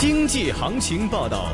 经济行情报道。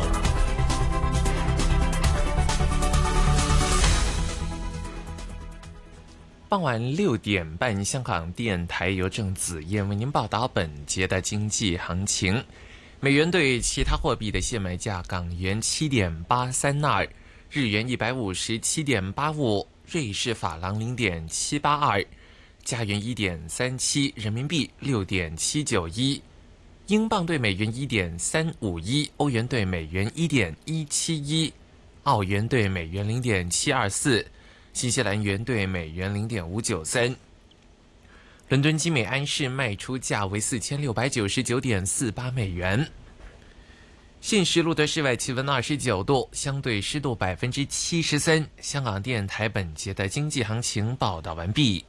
傍晚6点半，香港电台由郑子燕为您报道本节的经济行情。美元对其他货币的现买价：港元7.832，日元157.85，瑞士法郎0.782，加元1.37，人民币6.791，英镑对美元1.351，欧元对美元1.171，澳元对美元0.724。新西兰元对美元0.593，伦敦金美安士卖出价为4699.48美元。现时录得室外气温29度，相对湿度73%。香港电台本节的经济行情报道完毕。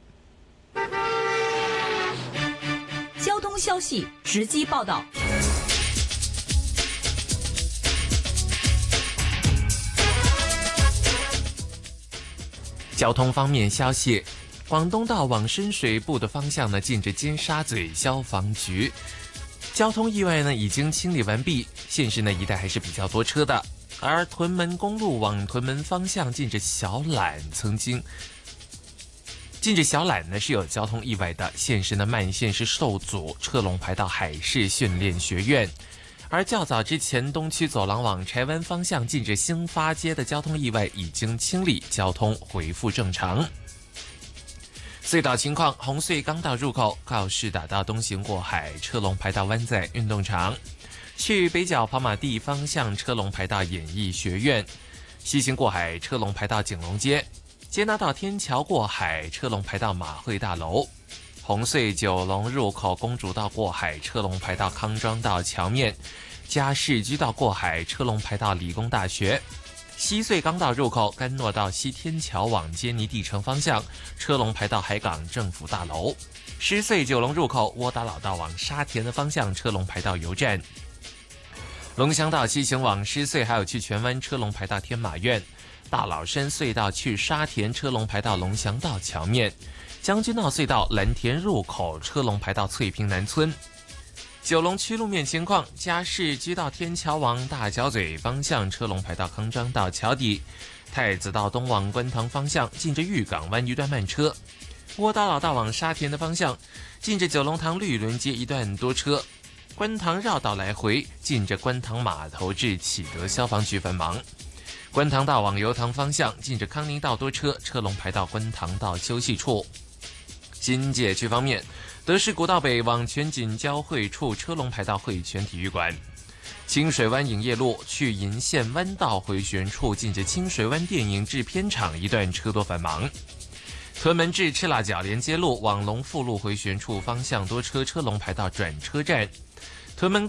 交通消息直击报道。 交通方面消息，广东道往深水埗的方向呢，近着尖沙咀消防局，交通意外呢已经清理完毕，现时呢一带还是比较多车的。而屯门公路往屯门方向近着小榄呢是有交通意外的，现时呢慢线是受阻，车龙排到海事训练学院。而较早之前，东区走廊往柴湾方向近着兴发街的交通意外已经清理，交通恢复正常。隧道情况：红隧港岛入口告士打道东行过海，车龙排到湾仔运动场；去北角跑马地方向，车龙排到演艺学院；西行过海，车龙排到景隆街；接纳道天桥过海，车龙排到马会大楼。红隧九龙入口公主道过海，车龙排到康庄道桥面；嘉士居道过海，车龙排到理工大学。西隧港岛入口甘诺道西天桥往坚尼地城方向，车龙排到海港政府大楼。狮隧九龙入口窝打老道往沙田的方向，车龙排到油站。龙翔道西行往狮隧还有去荃湾，车龙排到天马苑。大老山隧道去沙田，车龙排到龙翔道桥面。将军澳隧道蓝田入口，车龙排到翠屏南村。九龙区路面情况：嘉士居道天桥往大角咀方向，车龙排到康庄道桥底；太子道东往观塘方向，近着玉港湾一段慢车；窝打老道往沙田的方向，近着九龙塘绿伦街一段多车；观塘绕道来回，近着观塘码头至启德消防局繁忙；观塘道往油塘方向，近着康宁道多车，车龙排到观塘道休息处。新界区方面，德士古道北往全锦交汇处，车龙排到汇泉体育馆；清水湾影业路去银线湾道回旋处，近着清水湾电影制片厂一段车多繁忙；屯门至赤腊角连接路往龙富路回旋处方向多车，车龙排到转车站；屯门